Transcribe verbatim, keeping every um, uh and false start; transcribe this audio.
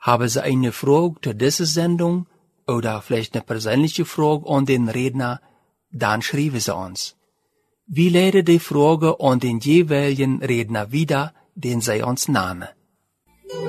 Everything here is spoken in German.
Haben Sie eine Frage zu dieser Sendung oder vielleicht eine persönliche Frage an den Redner, dann schreiben Sie uns. Wir leiten die Frage an den jeweiligen Redner wieder, den Sie uns nennen.